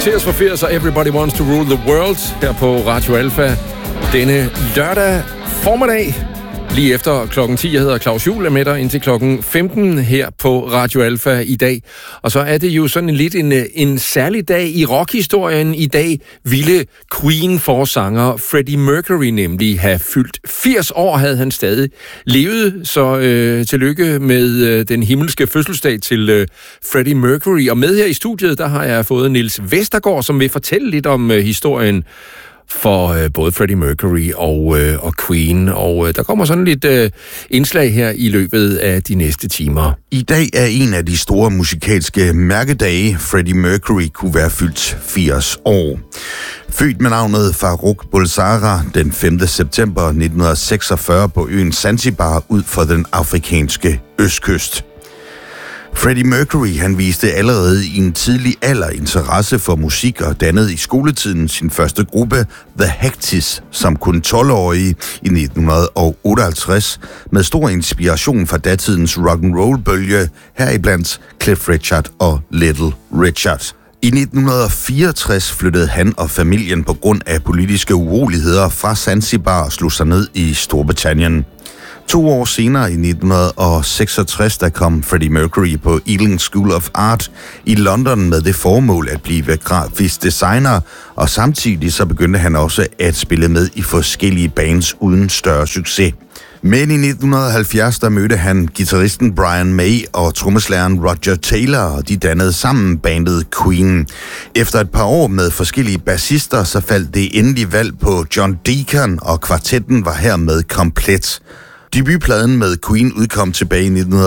Tears for Fears og Everybody Wants to Rule the World her på Radio Alpha denne lørdag formiddag. Lige efter klokken 10, jeg hedder Claus Juhl, er med dig indtil klokken 15 her på Radio Alpha i dag. Og så er det jo sådan en særlig dag i rockhistorien. I dag ville Queen-forsanger Freddie Mercury nemlig have fyldt 80 år, havde han stadig levet. Så tillykke med den himmelske fødselsdag til Freddie Mercury. Og med her i studiet, der har jeg fået Niels Vestergaard, som vil fortælle lidt om historien for både Freddie Mercury og Queen, og der kommer sådan lidt indslag her i løbet af de næste timer. I dag er en af de store musikalske mærkedage. Freddie Mercury kunne være fyldt 80 år. Født med navnet Farouk Bulsara den 5. september 1946 på øen Zanzibar ud for den afrikanske østkyst. Freddie Mercury, han viste allerede i en tidlig alder interesse for musik og dannede i skoletiden sin første gruppe, The Hectis, som kun 12-årige i 1958, med stor inspiration fra datidens rock'n'roll-bølge, heriblandt Cliff Richard og Little Richard. I 1964 flyttede han og familien på grund af politiske uroligheder fra Zanzibar og slog sig ned i Storbritannien. 2 år senere, i 1966, der kom Freddie Mercury på Ealing School of Art i London med det formål at blive grafisk designer, og samtidig så begyndte han også at spille med i forskellige bands uden større succes. Men i 1970, der mødte han guitaristen Brian May og trommeslageren Roger Taylor, og de dannede sammen bandet Queen. Efter et par år med forskellige bassister, så faldt det endelige valg på John Deacon, og kvartetten var hermed komplet. Debutpladen med Queen udkom tilbage i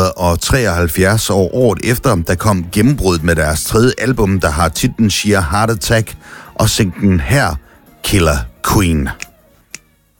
1973, og året efter, der kom gennembruddet med deres 3. album, der har titlen Sheer Heart Attack, og singlen her, Killer Queen.